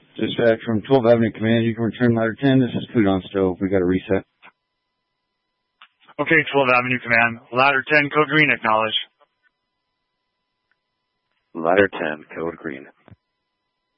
Dispatch from 12th Avenue Command. You can return ladder 10. This is food on stove. We got a reset. Okay, 12th Avenue Command. Ladder 10, code green, acknowledge. Ladder 10, code green.